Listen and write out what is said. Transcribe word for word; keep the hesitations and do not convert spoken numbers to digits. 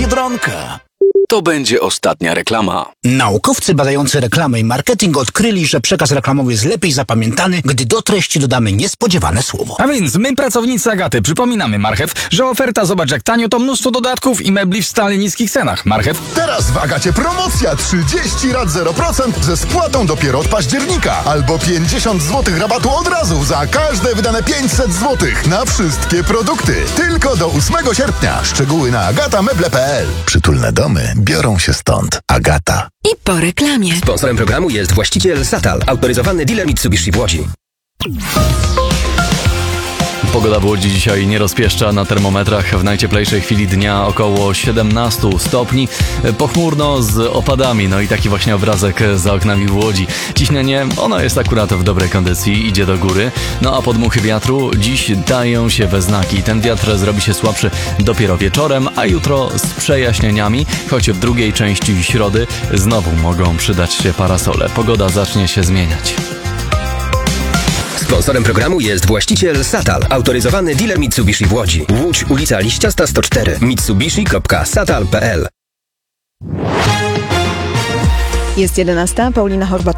Biedronka. To będzie ostatnia reklama. Naukowcy badający reklamę i marketing odkryli, że przekaz reklamowy jest lepiej zapamiętany, gdy do treści dodamy niespodziewane słowo. A więc my, pracownicy Agaty, przypominamy Marchew, że oferta zobacz jak tanio to mnóstwo dodatków i mebli w stale niskich cenach. Marchew. Teraz w Agacie promocja trzydzieści rat zero procent ze spłatą dopiero od października. Albo pięćdziesiąt złotych rabatu od razu za każde wydane pięćset złotych na wszystkie produkty. Tylko do ósmego sierpnia. Szczegóły na agata meble kropka p l. Przytulne domy biorą się stąd. Agata. I po reklamie. Sponsorem programu jest właściciel Satal, autoryzowany dealer Mitsubishi w Łodzi. Pogoda w Łodzi dzisiaj nie rozpieszcza, na termometrach w najcieplejszej chwili dnia około siedemnaście stopni, pochmurno z opadami, no i taki właśnie obrazek za oknami w Łodzi. Ciśnienie, ono jest akurat w dobrej kondycji, idzie do góry, no a podmuchy wiatru dziś dają się we znaki. Ten wiatr zrobi się słabszy dopiero wieczorem, a jutro z przejaśnieniami, choć w drugiej części środy znowu mogą przydać się parasole. Pogoda zacznie się zmieniać. Sponsorem programu jest właściciel Satal, autoryzowany dealer Mitsubishi w Łodzi. Łódź, ulica Liściasta sto cztery. mitsubishi kropka satal kropka p l. Jest jedenasta. Paulina Horbacz.